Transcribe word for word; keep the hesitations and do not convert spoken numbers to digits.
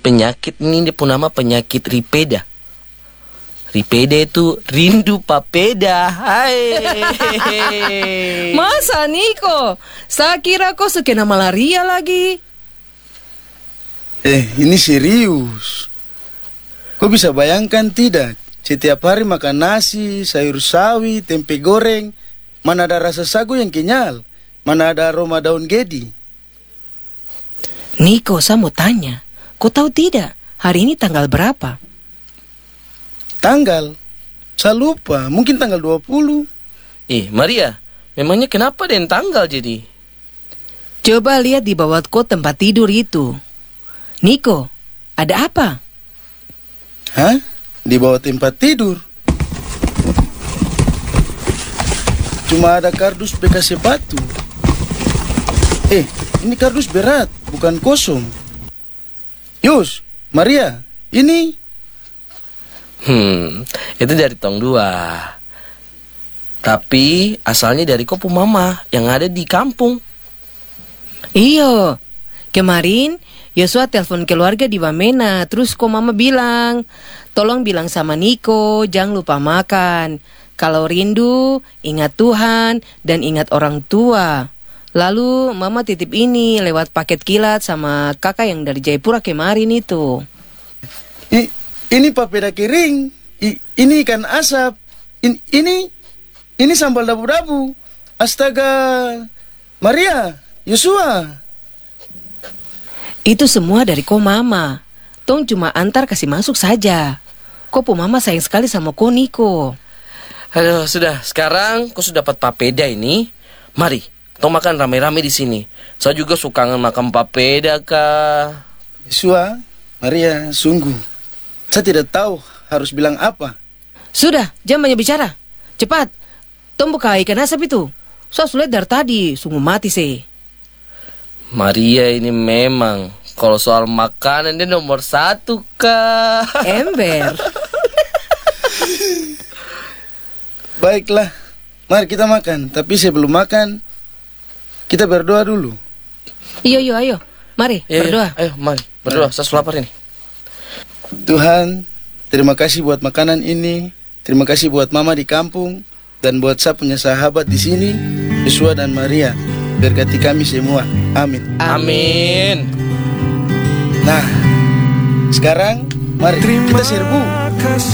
penyakit ini dia pun nama penyakit ripeda. Ripeda itu rindu papeda. Hai. Masa Niko? Saya kira kau sekena malaria lagi. Eh, ini serius. Kau bisa bayangkan tidak? Setiap hari makan nasi, sayur sawi, tempe goreng. Mana ada rasa sagu yang kenyal? Mana ada aroma daun gedi? Niko, saya mau tanya. Kau tahu tidak, hari ini tanggal berapa? Tanggal? Saya lupa, mungkin tanggal dua puluh. Eh, Maria, memangnya kenapa den tanggal jadi? Coba lihat di bawah kau tempat tidur itu. Niko, ada apa? Hah? Di bawah tempat tidur? Cuma ada kardus bekas sepatu. Eh, ini kardus berat, bukan kosong. Yus, Maria, ini... Hmm, itu dari tong dua. Tapi asalnya dari kopu mama yang ada di kampung. Iyo, kemarin Yosua telepon keluarga di Wamena. Terus kok mama bilang, tolong bilang sama Niko, jangan lupa makan. Kalau rindu, ingat Tuhan dan ingat orang tua. Lalu mama titip ini lewat paket kilat sama kakak yang dari Jayapura kemarin itu. I, ini papeda kering. I, ini ikan asap. In, ini ini sambal dabu-dabu. Astaga, Maria, Yosua. Itu semua dari ko mama. Tong cuma antar kasih masuk saja. Ko po mama sayang sekali sama ko Niko. Aduh, sudah. Sekarang kau sudah dapat papeda ini. Mari, tong makan rame-rame di sini. Saya juga suka makan papeda, Kak. Yosua, Maria, sungguh. Saya tidak tahu harus bilang apa. Sudah, jangan banyak bicara. Cepat, tong buka ikan asap itu. Saya sulit dari tadi, sungguh mati sih. Maria ini memang kalau soal makanan dia nomor satu, Kak. Ember. Baiklah, mari kita makan. Tapi sebelum makan, kita berdoa dulu. Iyo, iyo, ayo. Mari, Ya, berdoa. ya, ayo, mari berdoa. Saya sudah lapar ini. Tuhan, terima kasih buat makanan ini. Terima kasih buat mama di kampung. Dan buat saya punya sahabat di sini, Yosua dan Maria. Berkati kami semua. Amin. Amin. Nah, sekarang mari kita serbu.